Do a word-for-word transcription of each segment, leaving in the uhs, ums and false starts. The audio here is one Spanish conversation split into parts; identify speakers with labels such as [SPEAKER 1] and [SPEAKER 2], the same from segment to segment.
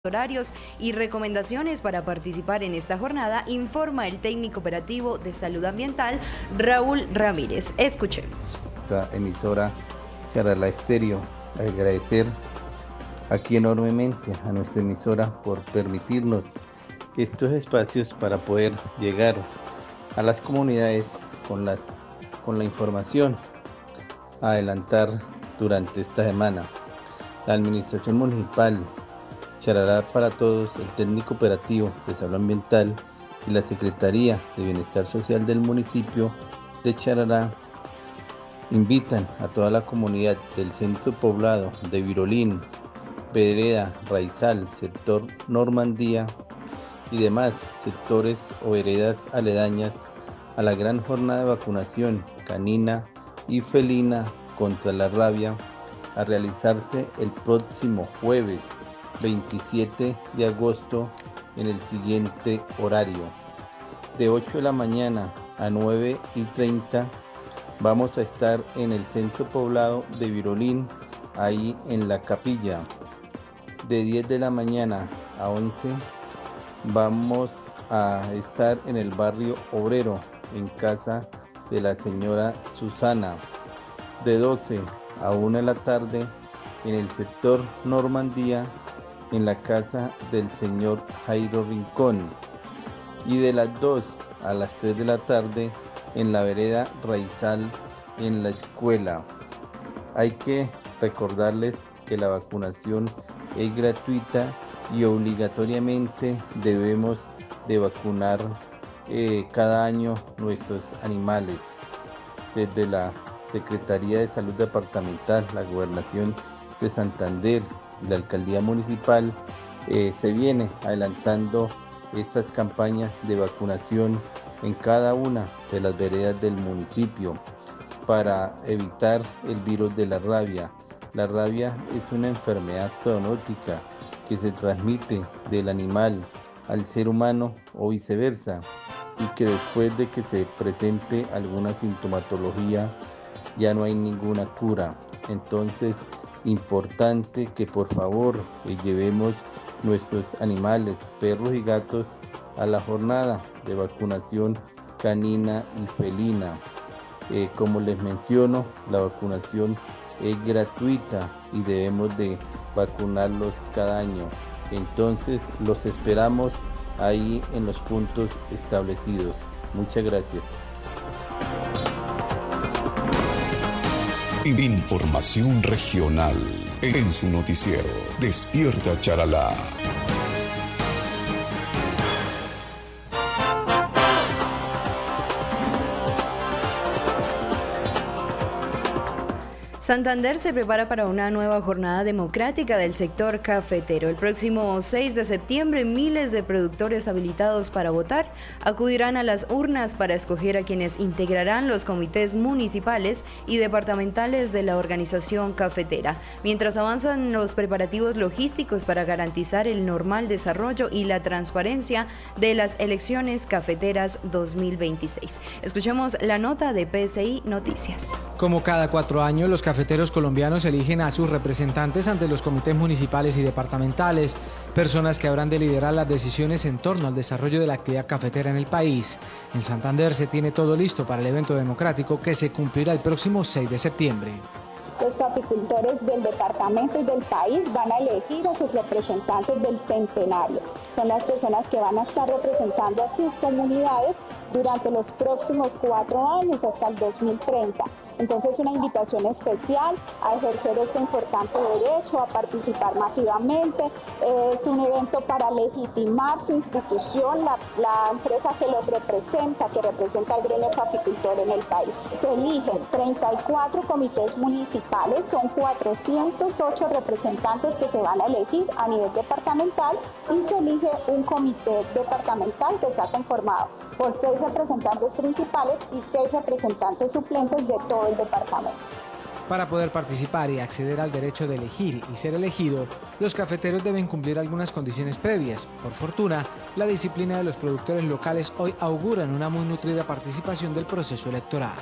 [SPEAKER 1] horarios y recomendaciones para participar en esta jornada, informa el técnico operativo de salud ambiental, Raúl Ramírez. Escuchemos.
[SPEAKER 2] Esta emisora Charalá Estéreo, agradecer aquí enormemente a nuestra emisora por permitirnos estos espacios para poder llegar a las comunidades con, las, con la información a adelantar durante esta semana. La Administración Municipal, Charalá para Todos, el técnico operativo de salud ambiental y la Secretaría de Bienestar Social del municipio de Charalá invitan a toda la comunidad del centro poblado de Virolín, Vereda, Raizal, sector Normandía y demás sectores o veredas aledañas a la gran jornada de vacunación canina y felina contra la rabia a realizarse el próximo jueves veintisiete de agosto en el siguiente horario. De ocho de la mañana a nueve y treinta vamos a estar en el centro poblado de Virolín, ahí en la capilla. De diez de la mañana a once vamos a estar en el barrio obrero, en casa de la señora Susana. De doce a una de la tarde en el sector Normandía, en la casa del señor Jairo Rincón, y de las dos a las tres de la tarde en la vereda Raizal, en la escuela. Hay que recordarles que la vacunación es gratuita y obligatoriamente debemos de vacunar eh, cada año nuestros animales. Desde la Secretaría de Salud Departamental, la Gobernación de Santander y la Alcaldía Municipal eh, se viene adelantando estas campañas de vacunación en cada una de las veredas del municipio para evitar el virus de la rabia. La rabia es una enfermedad zoonótica que se transmite del animal al ser humano o viceversa, y que después de que se presente alguna sintomatología ya no hay ninguna cura. Entonces, importante que por favor eh, llevemos nuestros animales, perros y gatos, a la jornada de vacunación canina y felina. Eh, como les menciono, la vacunación es gratuita y debemos de vacunarlos cada año. Entonces los esperamos ahí en los puntos establecidos. Muchas gracias.
[SPEAKER 3] Información regional en su noticiero Despierta Charalá.
[SPEAKER 1] Santander se prepara para una nueva jornada democrática del sector cafetero. El próximo seis de septiembre, miles de productores habilitados para votar acudirán a las urnas para escoger a quienes integrarán los comités municipales y departamentales de la organización cafetera, mientras avanzan los preparativos logísticos para garantizar el normal desarrollo y la transparencia de las elecciones cafeteras dos mil veintiséis. Escuchemos la nota de P S I Noticias.
[SPEAKER 4] Como cada cuatro años, los cafeteros colombianos eligen a sus representantes ante los comités municipales y departamentales, personas que habrán de liderar las decisiones en torno al desarrollo de la actividad cafetera en el país. En Santander se tiene todo listo para el evento democrático que se cumplirá el próximo seis de septiembre.
[SPEAKER 5] Los caficultores del departamento y del país van a elegir a sus representantes del centenario. Son las personas que van a estar representando a sus comunidades durante los próximos cuatro años hasta el dos mil treinta. Entonces, una invitación especial a ejercer este importante derecho, a participar masivamente. Es un evento para legitimar su institución, la, la empresa que los representa, que representa al gremio caficultor en el país. Se eligen treinta y cuatro comités municipales, son cuatrocientos ocho representantes que se van a elegir a nivel departamental, y se elige un comité departamental que está conformado por seis representantes principales y seis representantes suplentes de todo el departamento.
[SPEAKER 4] Para poder participar y acceder al derecho de elegir y ser elegido, los cafeteros deben cumplir algunas condiciones previas. Por fortuna, la disciplina de los productores locales hoy auguran una muy nutrida participación del proceso electoral.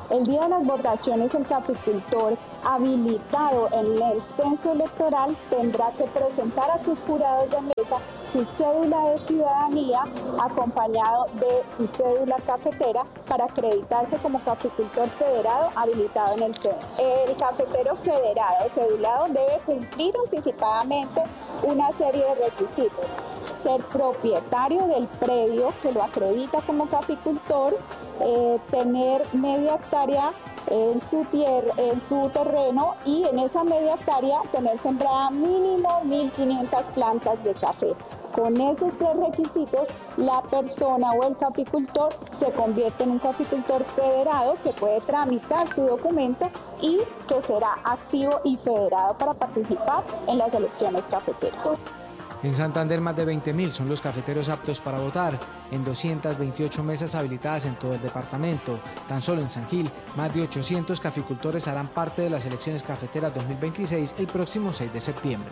[SPEAKER 5] El día de las votaciones, el caficultor habilitado en el censo electoral tendrá que presentar a sus jurados de mesa su cédula de ciudadanía acompañado de su cédula cafetera para acreditarse como caficultor federado habilitado en el censo. El cafetero federado cedulado debe cumplir anticipadamente una serie de requisitos: ser propietario del predio que lo acredita como caficultor, eh, tener media hectárea en su tierra, en su terreno, y en esa media hectárea tener sembrada mínimo mil quinientas plantas de café. Con esos tres requisitos, la persona o el caficultor se convierte en un caficultor federado que puede tramitar su documento y que será activo y federado para participar en las elecciones cafeteras.
[SPEAKER 4] En Santander, más de veinte mil son los cafeteros aptos para votar, en doscientas veintiocho mesas habilitadas en todo el departamento. Tan solo en San Gil, más de ochocientos caficultores harán parte de las elecciones cafeteras dos mil veintiséis el próximo seis de septiembre.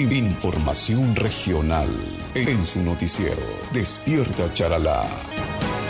[SPEAKER 3] Información regional en su noticiero Despierta Charalá.